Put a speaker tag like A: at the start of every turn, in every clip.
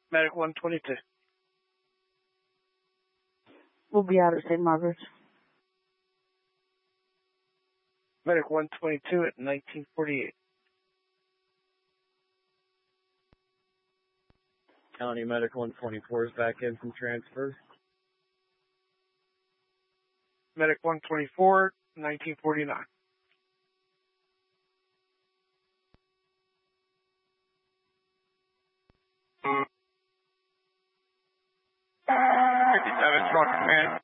A: Medic 122.
B: We'll be out at St. Margaret's.
A: Medic 122 at 1948.
C: County Medic 124 is back in from transfer.
A: Medic 124, 1949.
D: Truck, man.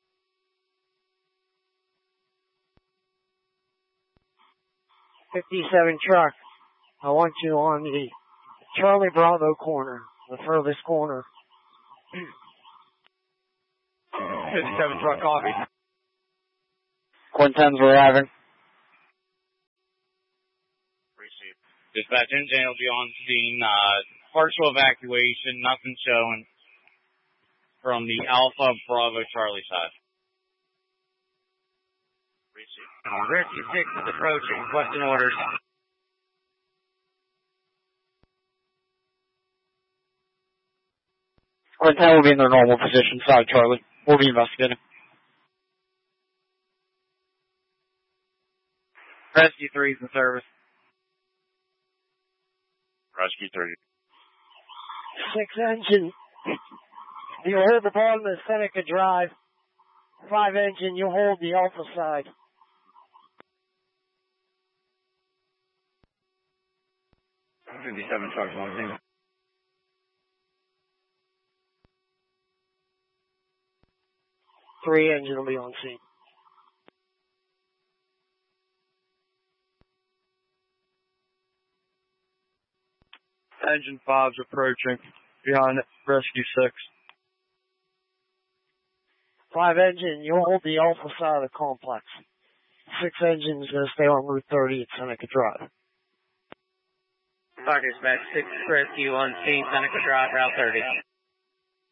A: 57 truck. I want you on the Charlie Bravo corner, the furthest corner.
D: 57 truck, copy.
A: Quinten's arriving.
E: Received. Dispatch engine will be on scene. Partial evacuation, nothing showing from the Alpha Bravo Charlie side. Received.
D: Rescue 6 is approaching, requesting orders.
A: Quinten will be in their normal position, side Charlie. We'll be investigating.
E: Rescue 3 is in service.
D: Rescue 3.
A: 6 engine. You'll hold the bottom of Seneca Drive. 5 engine, you'll hold the Alpha side.
D: Trucks on scene.
A: Three engine will be on scene.
C: Engine 5's approaching behind Rescue 6.
A: 5 engine, you'll hold the Alpha side of the complex. 6 engines going to stay on Route 30 at Seneca Drive.
D: Dispatch 6 rescue on scene, Seneca Drive, Route 30.